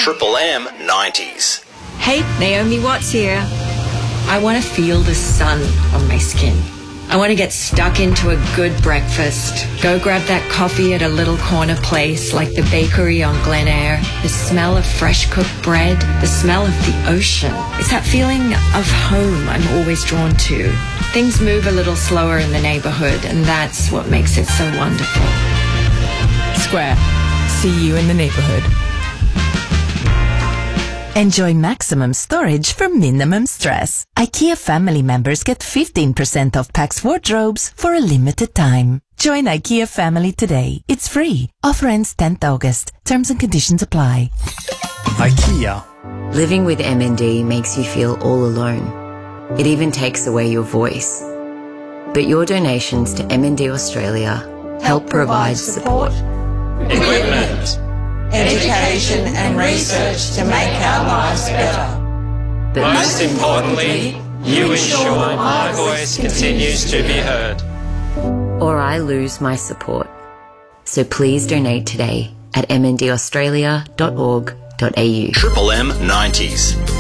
Triple M 90s. Hey, Naomi Watts here. I want to feel the sun on my skin. I want to get stuck into a good breakfast. Go grab that coffee at a little corner place like the bakery on Glen Eyre. The smell of fresh cooked bread. The smell of the ocean. It's that feeling of home I'm always drawn to. Things move a little slower in the neighborhood, and that's what makes it so wonderful. Square. See you in the neighborhood. Enjoy maximum storage for minimum stress. IKEA family members get 15% off Pax wardrobes for a limited time. Join IKEA family today. It's free. Offer ends 10th August. Terms and conditions apply. IKEA. Living with MND makes you feel all alone. It even takes away your voice. But your donations to MND Australia help provide support. Equipment, education and research to make our lives better. But most importantly, you ensure my voice continues to be heard. or I lose my support. So please donate today at mndaustralia.org.au. Triple M 90s.